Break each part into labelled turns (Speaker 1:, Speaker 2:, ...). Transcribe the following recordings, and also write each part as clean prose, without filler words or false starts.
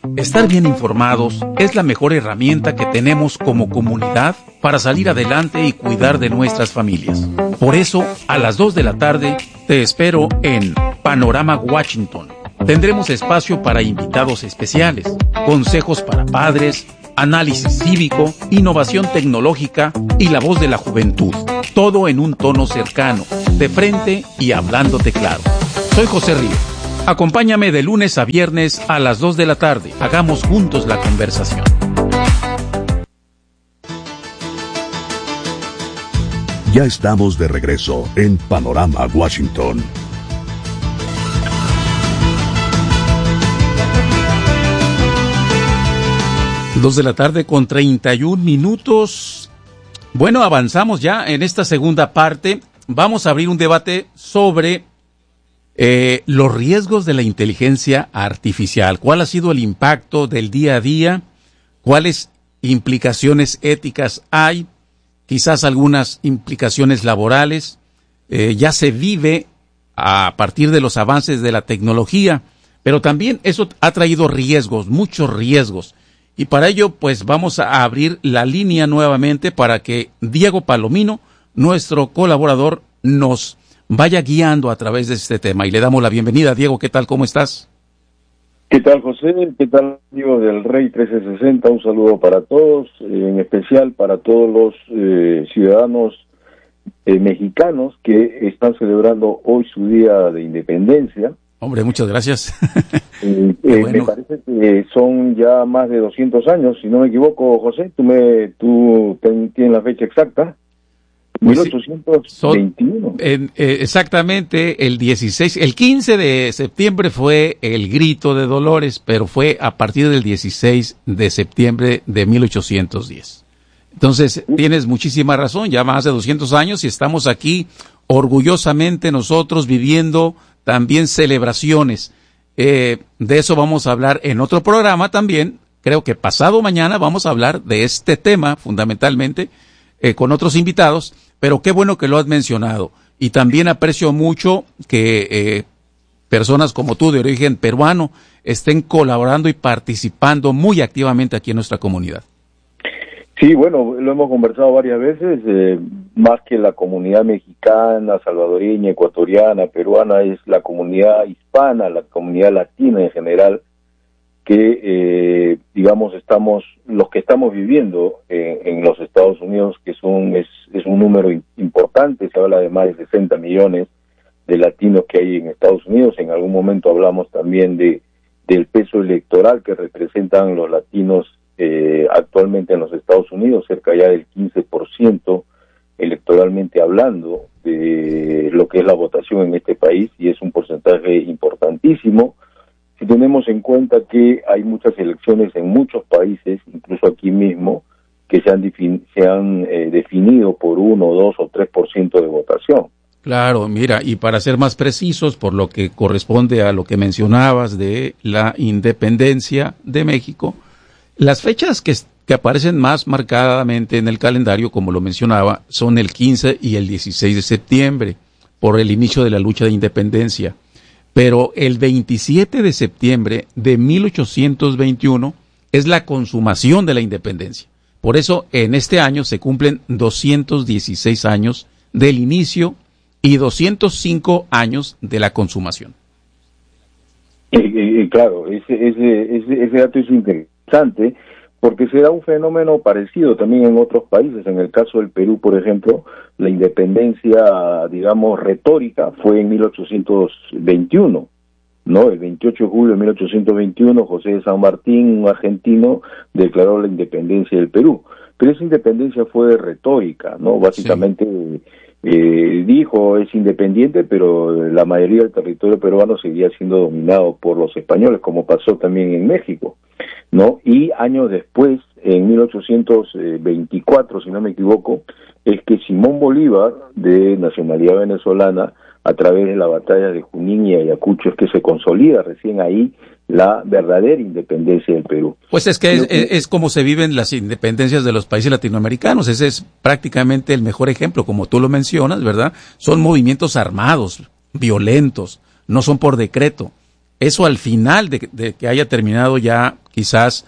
Speaker 1: Estar bien informados es la mejor herramienta que tenemos como comunidad para salir adelante y cuidar de nuestras familias. Por eso, a las 2 de la tarde, te espero en Panorama Washington. Tendremos espacio para invitados especiales, consejos para padres, análisis cívico, innovación tecnológica y la voz de la juventud. Todo en un tono cercano, de frente y hablándote claro. Soy José Ríos. Acompáñame de lunes a viernes a las 2 de la tarde. Hagamos juntos la conversación.
Speaker 2: Ya estamos de regreso en Panorama Washington.
Speaker 1: 2 de la tarde con 31 minutos. Bueno, avanzamos ya en esta segunda parte. Vamos a abrir un debate sobre los riesgos de la inteligencia artificial. ¿Cuál ha sido el impacto del día a día? ¿Cuáles implicaciones éticas hay? Quizás algunas implicaciones laborales. Ya se vive a partir de los avances de la tecnología, pero también eso ha traído riesgos, muchos riesgos. Y para ello, pues vamos a abrir la línea nuevamente para que Diego Palomino, nuestro colaborador, nos vaya guiando a través de este tema. Y le damos la bienvenida. Diego, ¿qué tal? ¿Cómo estás?
Speaker 3: ¿Qué tal, José? ¿Qué tal, amigos del Rey 1360? Un saludo para todos, en especial para todos los ciudadanos mexicanos que están celebrando hoy su día de independencia.
Speaker 1: Hombre, muchas gracias.
Speaker 3: Bueno. Me parece que son ya más de 200 años, si no me equivoco, José. Tú tienes la fecha exacta. 1821.
Speaker 1: Exactamente, el 15 de septiembre fue el grito de Dolores, pero fue a partir del 16 de septiembre de 1810. Entonces, tienes muchísima razón, ya más de 200 años y estamos aquí orgullosamente nosotros viviendo también celebraciones. De eso vamos a hablar en otro programa también. Creo que pasado mañana vamos a hablar de este tema fundamentalmente con otros invitados. Pero qué bueno que lo has mencionado. Y también aprecio mucho que personas como tú, de origen peruano, estén colaborando y participando muy activamente aquí en nuestra comunidad.
Speaker 3: Sí, bueno, lo hemos conversado varias veces. Más que la comunidad mexicana, salvadoreña, ecuatoriana, peruana, es la comunidad hispana, la comunidad latina en general, que digamos los que estamos viviendo en los Estados Unidos, que es un número importante. Se habla de más de 60 millones de latinos que hay en Estados Unidos. En algún momento hablamos también del peso electoral que representan los latinos actualmente en los Estados Unidos, cerca ya del 15% electoralmente hablando de lo que es la votación en este país, y es un porcentaje importantísimo. Si tenemos en cuenta que hay muchas elecciones en muchos países, incluso aquí mismo, que se han definido por 1, 2 o 3% de votación.
Speaker 1: Claro, mira, y para ser más precisos, por lo que corresponde a lo que mencionabas de la independencia de México, las fechas que aparecen más marcadamente en el calendario, como lo mencionaba, son el 15 y el 16 de septiembre, por el inicio de la lucha de independencia. Pero el 27 de septiembre de 1821 es la consumación de la independencia. Por eso, en este año se cumplen 216 años del inicio y 205 años de la consumación.
Speaker 3: Claro, ese dato es interesante, porque se da un fenómeno parecido también en otros países. En el caso del Perú, por ejemplo, la independencia, digamos, retórica fue en 1821, ¿no? El 28 de julio de 1821, José de San Martín, un argentino, declaró la independencia del Perú. Pero esa independencia fue retórica, ¿no? Básicamente dijo, es independiente, pero la mayoría del territorio peruano seguía siendo dominado por los españoles, como pasó también en México, ¿no? Y años después, en 1824, si no me equivoco, es que Simón Bolívar, de nacionalidad venezolana, a través de la batalla de Junín y Ayacucho, es que se consolida recién ahí la verdadera independencia del Perú.
Speaker 1: Pues es que es como se viven las independencias de los países latinoamericanos. Ese es prácticamente el mejor ejemplo, como tú lo mencionas, ¿verdad? Son movimientos armados, violentos, no son por decreto. eso al final de que haya terminado ya quizás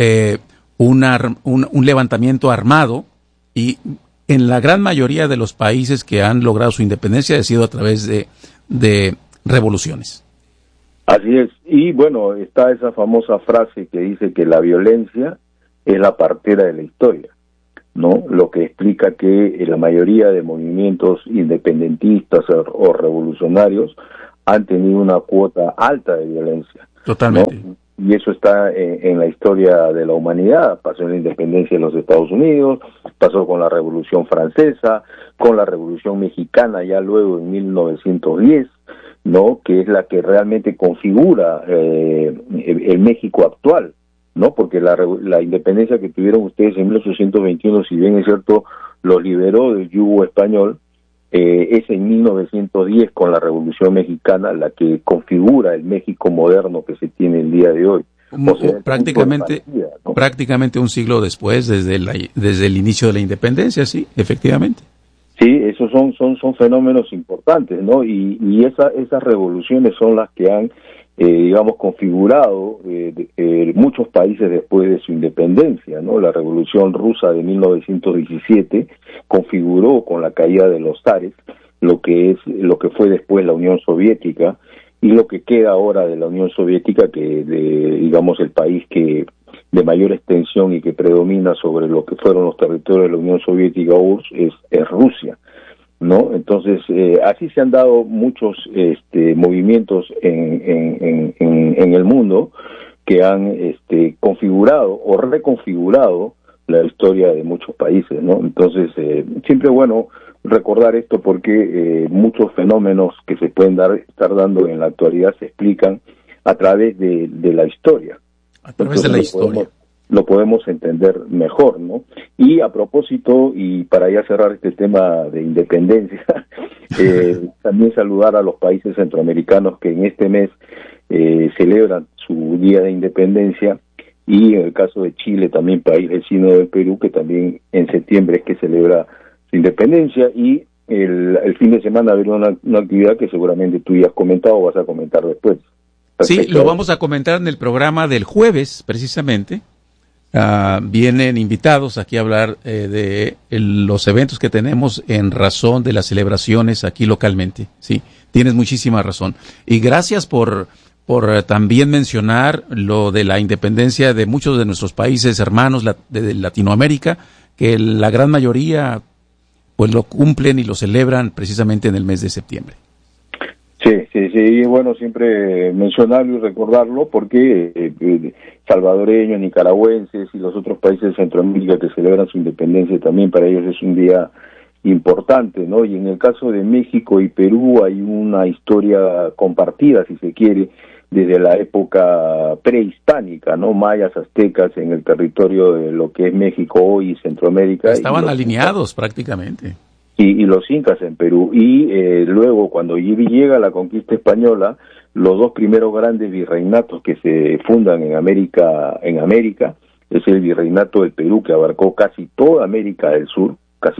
Speaker 1: un levantamiento armado, y en la gran mayoría de los países que han logrado su independencia ha sido a través de revoluciones.
Speaker 3: Así es, y bueno, está esa famosa frase que dice que la violencia es la partera de la historia, ¿no? Lo que explica que la mayoría de movimientos independentistas o revolucionarios han tenido una cuota alta de violencia.
Speaker 1: Totalmente.
Speaker 3: ¿No? Y eso está en la historia de la humanidad. Pasó en la independencia de los Estados Unidos, pasó con la Revolución Francesa, con la Revolución Mexicana ya luego en 1910, ¿no? Que es la que realmente configura el México actual, ¿no? Porque la independencia que tuvieron ustedes en 1821, si bien es cierto, los liberó del yugo español, es en 1910 con la Revolución Mexicana la que configura el México moderno que se tiene el día de hoy. O sea,
Speaker 1: prácticamente, ¿no? Prácticamente un siglo después, desde el inicio de la independencia, sí, efectivamente.
Speaker 3: Sí, esos son fenómenos importantes, ¿no? Y esas revoluciones son las que han, digamos, configurado muchos países después de su independencia, ¿no? La Revolución Rusa de 1917 configuró con la caída de los zares lo que fue después la Unión Soviética, y lo que queda ahora de la Unión Soviética, digamos, el país que de mayor extensión y que predomina sobre lo que fueron los territorios de la Unión Soviética URSS es Rusia, ¿no? Entonces, así se han dado muchos movimientos en el mundo que han configurado o reconfigurado la historia de muchos países, ¿no? Entonces, siempre es bueno recordar esto porque muchos fenómenos que se pueden estar dando en la actualidad se explican a través de la historia.
Speaker 1: A través de la historia.
Speaker 3: Lo podemos entender mejor, ¿no? Y a propósito, y para ya cerrar este tema de independencia, también saludar a los países centroamericanos que en este mes celebran su Día de Independencia, y en el caso de Chile, también país vecino del Perú, que también en septiembre es que celebra su independencia, y el fin de semana habrá una actividad que seguramente tú ya has comentado o vas a comentar después.
Speaker 1: Sí, lo vamos a comentar en el programa del jueves, precisamente. Vienen invitados aquí a hablar de los eventos que tenemos en razón de las celebraciones aquí localmente. Sí, tienes muchísima razón. Y gracias por también mencionar lo de la independencia de muchos de nuestros países hermanos de Latinoamérica, que la gran mayoría pues lo cumplen y lo celebran precisamente en el mes de septiembre.
Speaker 3: Sí, es bueno siempre mencionarlo y recordarlo porque salvadoreños, nicaragüenses y los otros países de Centroamérica que celebran su independencia también para ellos es un día importante, ¿no? Y en el caso de México y Perú hay una historia compartida, si se quiere, desde la época prehispánica, ¿no? Mayas, aztecas en el territorio de lo que es México hoy y Centroamérica.
Speaker 1: Estaban alineados prácticamente.
Speaker 3: Y los incas en Perú, y luego cuando llega la conquista española, los dos primeros grandes virreinatos que se fundan en América es el virreinato del Perú, que abarcó casi toda América del Sur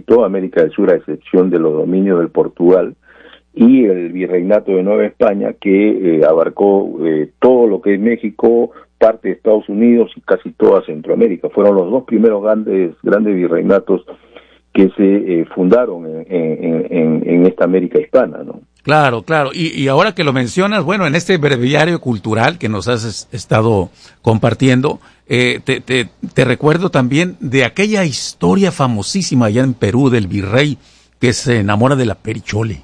Speaker 3: a excepción de los dominios del Portugal, y el virreinato de Nueva España, que abarcó todo lo que es México, parte de Estados Unidos y casi toda Centroamérica. Fueron los dos primeros grandes virreinatos que se fundaron en esta América hispana, ¿no?
Speaker 1: Claro. Y ahora que lo mencionas, bueno, en este breviario cultural que nos has estado compartiendo, te recuerdo también de aquella historia famosísima allá en Perú del virrey que se enamora de la Perichole.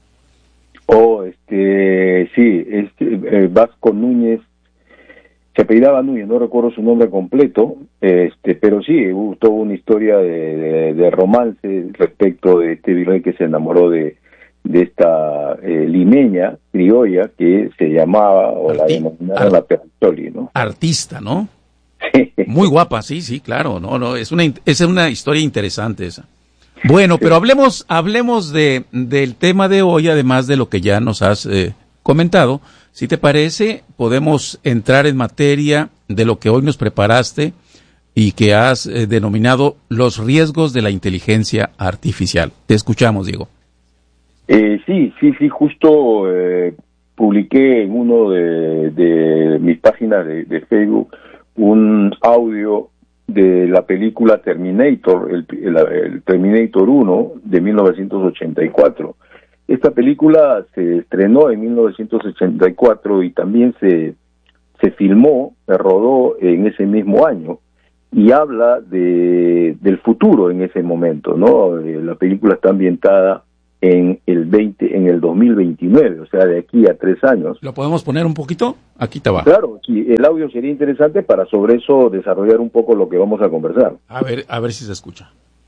Speaker 3: Vasco Núñez, se apellidaba Núñez, no recuerdo su nombre completo, pero sí, hubo toda una historia de romance respecto de este virrey que se enamoró de esta limeña criolla que se llamaba, o la denominaron la Perichole, ¿no?
Speaker 1: Artista, ¿no? Muy guapa, sí, claro, no, es una historia interesante esa. Bueno, pero hablemos del tema de hoy, además de lo que ya nos has comentado. Si te parece, podemos entrar en materia de lo que hoy nos preparaste y que has denominado los riesgos de la inteligencia artificial. Te escuchamos, Diego.
Speaker 3: Sí, justo publiqué en uno de mis páginas de Facebook un audio de la película Terminator, el Terminator 1 de 1984. Esta película se estrenó en 1984 y también se filmó, se rodó en ese mismo año y habla del futuro en ese momento, ¿no? La película está ambientada en el 2029, o sea, de aquí a 3 años.
Speaker 1: ¿Lo podemos poner un poquito? Aquí te va.
Speaker 3: Claro, sí, el audio sería interesante para sobre eso desarrollar un poco lo que vamos a conversar.
Speaker 1: A ver si se escucha.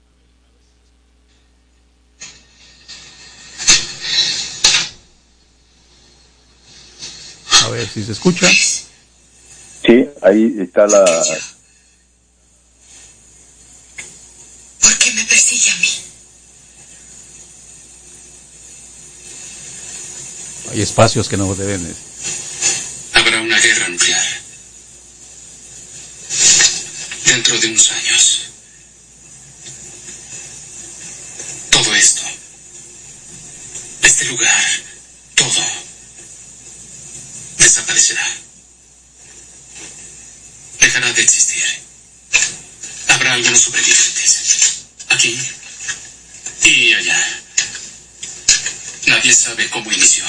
Speaker 1: A ver si se escucha.
Speaker 3: Sí, ahí está la...
Speaker 4: ¿Por qué me persigue a mí?
Speaker 1: Hay espacios que no deben...
Speaker 4: Habrá una guerra nuclear. Dentro de unos años. Todo esto. Este lugar. Todo. Desaparecerá. Dejará de existir. Habrá algunos sobrevivientes. Aquí y allá. Nadie sabe cómo inició.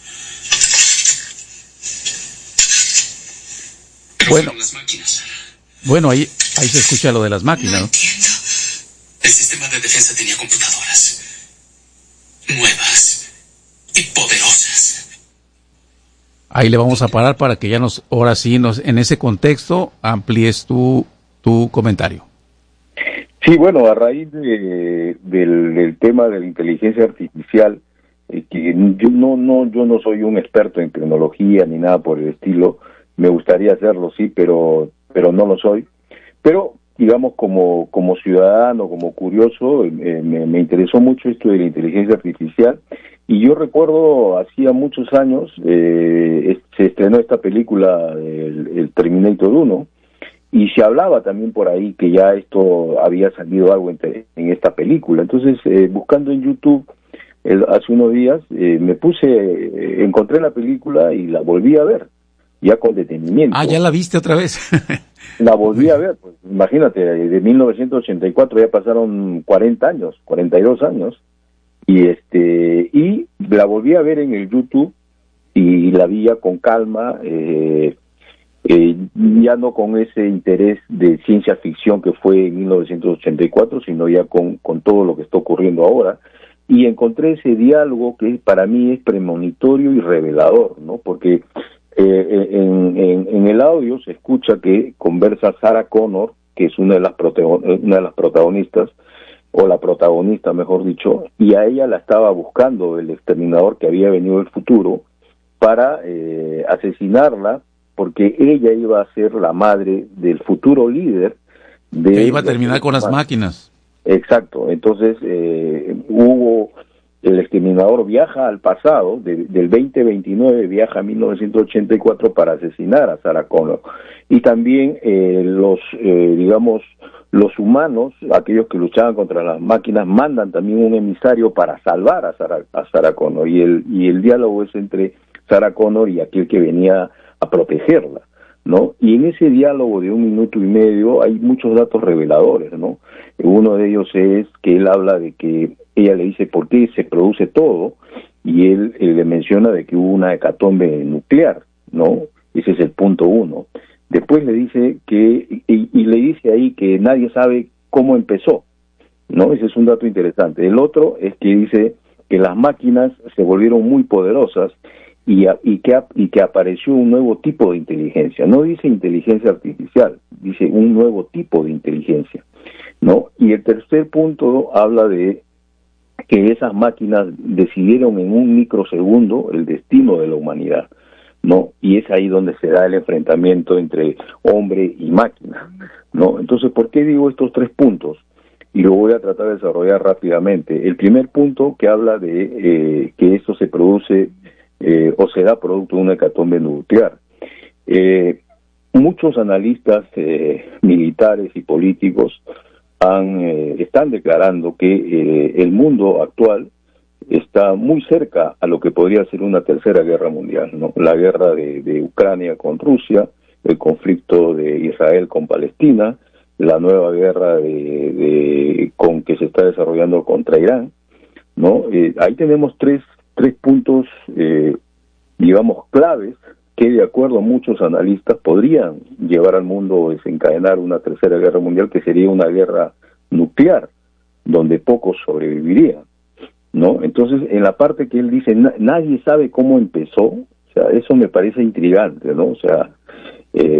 Speaker 4: Pero
Speaker 1: Bueno.
Speaker 4: fueron las máquinas.
Speaker 1: Bueno, ahí se escucha lo de las máquinas, ¿no?
Speaker 4: Entiendo. El sistema de defensa tenía computadoras. Nuevas y poderosas.
Speaker 1: Ahí le vamos a parar para que ya ahora sí en ese contexto amplíes tu comentario.
Speaker 3: Sí, bueno, a raíz del tema de la inteligencia artificial, que yo no soy un experto en tecnología ni nada por el estilo, me gustaría hacerlo, sí, pero no lo soy. Pero, digamos, como ciudadano, como curioso, me interesó mucho esto de la inteligencia artificial. Y yo recuerdo, hacía muchos años, se estrenó esta película, el Terminator 1, y se hablaba también por ahí que ya esto había salido algo en esta película. Entonces, buscando en YouTube, hace unos días, encontré la película y la volví a ver, ya con detenimiento.
Speaker 1: Ah, ¿ya la viste otra vez?
Speaker 3: La volví a ver, pues imagínate, de 1984 ya pasaron 40 años, 42 años, y la volví a ver en el YouTube y la vi ya con calma, ya no con ese interés de ciencia ficción que fue en 1984, sino ya con todo lo que está ocurriendo ahora, y encontré ese diálogo que para mí es premonitorio y revelador, ¿no? Porque en el audio se escucha que conversa Sarah Connor, que es una de las protagonistas, o la protagonista, mejor dicho, y a ella la estaba buscando el exterminador que había venido del futuro para asesinarla, porque ella iba a ser la madre del futuro líder
Speaker 1: que iba a terminar con las máquinas.
Speaker 3: Exacto, entonces el exterminador viaja al pasado, del 2029 viaja a 1984 para asesinar a Sarah Connor. Y también los humanos, aquellos que luchaban contra las máquinas, mandan también un emisario para salvar a Sarah Connor. Y el diálogo es entre Sarah Connor y aquel que venía a protegerla, ¿no? Y en ese diálogo de 1 minuto y medio hay muchos datos reveladores, ¿no? Uno de ellos es que él habla de que ella le dice por qué se produce todo, y él le menciona de que hubo una hecatombe nuclear, ¿no? Ese es el punto 1. Después le dice que, y le dice ahí que nadie sabe cómo empezó, ¿no? Ese es un dato interesante. El otro es que dice que las máquinas se volvieron muy poderosas y que apareció un nuevo tipo de inteligencia. No dice inteligencia artificial, dice un nuevo tipo de inteligencia, ¿no? Y el tercer punto habla de que esas máquinas decidieron en un microsegundo el destino de la humanidad, ¿no? Y es ahí donde se da el enfrentamiento entre hombre y máquina, ¿no? Entonces, ¿por qué digo estos 3 puntos? Y lo voy a tratar de desarrollar rápidamente. El primer punto que habla de que esto se produce o se da producto de una hecatombe nuclear. Muchos analistas militares y políticos están declarando que el mundo actual está muy cerca a lo que podría ser una tercera guerra mundial, ¿no? La guerra de Ucrania con Rusia, el conflicto de Israel con Palestina, la nueva guerra con que se está desarrollando contra Irán, ¿no? Ahí tenemos tres puntos, digamos, claves que de acuerdo a muchos analistas podrían llevar al mundo o desencadenar una tercera guerra mundial, que sería una guerra nuclear, donde pocos sobrevivirían, ¿no? Entonces, en la parte que él dice, nadie sabe cómo empezó, o sea, eso me parece intrigante, ¿no? O sea,